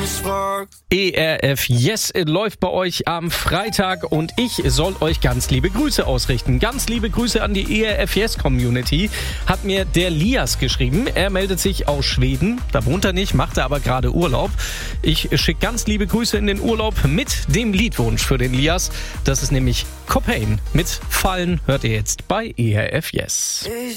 ERF Yes läuft bei euch am Freitag und ich soll euch ganz liebe Grüße ausrichten. Ganz liebe Grüße an die ERF Yes Community. Hat mir der Lias geschrieben. Er meldet sich aus Schweden. Da wohnt er nicht, macht er aber gerade Urlaub. Ich schicke ganz liebe Grüße in den Urlaub mit dem Liedwunsch für den Lias. Das ist nämlich Copain mit Fallen. Hört ihr jetzt bei ERF Yes.